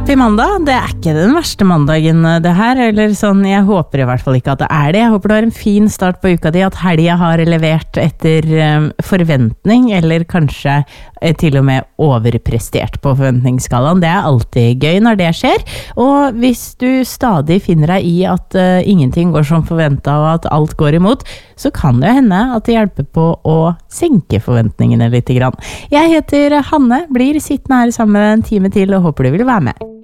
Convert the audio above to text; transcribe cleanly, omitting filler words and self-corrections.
Happy mandag, det ikke den verste mandagen det her, eller sånn, jeg håper I hvert fall ikke at det det. Jeg håper du har en fin start på uka di, at helga har levert etter forventning, eller kanskje til og med overprestert på forventningsskalaen. Det alltid gøy når det skjer, og hvis du stadig finner deg I at ingenting går som forventet, og at alt går imot, så kan det hende at det hjelper på å senke forventningene litt grann. Jeg heter Hanne, blir sittende her sammen en time til, og håper du vil være med.